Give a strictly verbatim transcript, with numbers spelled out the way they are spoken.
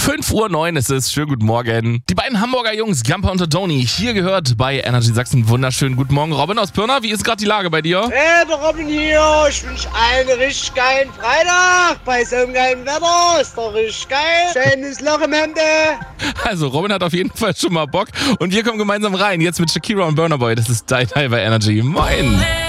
fünf Uhr neun ist es. Schönen guten Morgen. Die beiden Hamburger Jungs, Gamper und Tony, hier gehört bei Energy Sachsen. Wunderschönen guten Morgen. Robin aus Pirna, wie ist gerade die Lage bei dir? Hey, der Robin hier. Ich wünsche allen einen richtig geilen Freitag. Bei so einem geilen Wetter ist doch richtig geil. Schönes Loch im Hemde. Also, Robin hat auf jeden Fall schon mal Bock. Und wir kommen gemeinsam rein. Jetzt mit Shakira und Burna Boy. Das ist Dein Teil bei Energy. Moin.